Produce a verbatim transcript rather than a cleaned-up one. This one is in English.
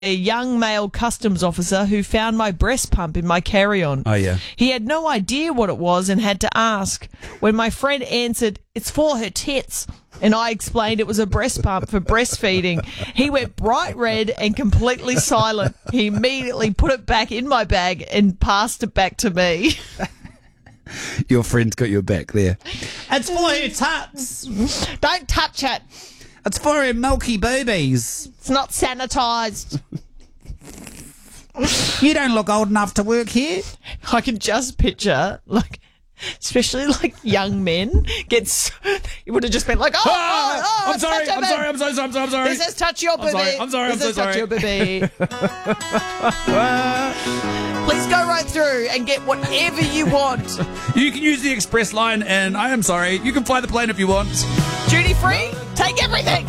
a young male customs officer who found my breast pump in my carry-on. Oh, yeah. He had no idea what it was and had to ask. When my friend answered, "It's for her tits," and I explained it was a breast pump for breastfeeding, he went bright red and completely silent. He immediately put it back in my bag and passed it back to me. Your friend's got your back there. It's for her tuts. Don't touch it. It's for her milky boobies. It's not sanitised. You don't look old enough to work here. I can just picture, like, especially like young men get so, you would have just been like, oh, oh, oh I'm it's sorry, touch I'm your sorry, I'm sorry, I'm sorry, I'm sorry. This has touched your I'm baby. sorry, I'm sorry, I'm This so has touched sorry. your baby. Please go right through and get whatever you want. You can use the express line, and I am sorry, you can fly the plane if you want. Duty free, take everything.